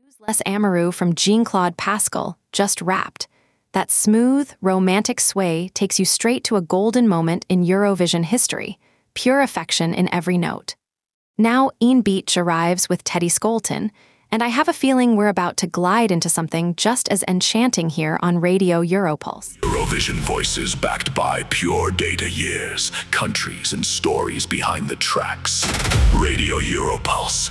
Les Amaru from Jean-Claude Pascal, Just Wrapped. That smooth, romantic sway takes you straight to a golden moment in Eurovision history, pure affection in every note. Now Ian Beach arrives with Teddy Skolton, and I have a feeling we're about to glide into something just as enchanting here on Radio Europulse. Eurovision voices backed by pure data years, countries and stories behind the tracks. Radio Europulse,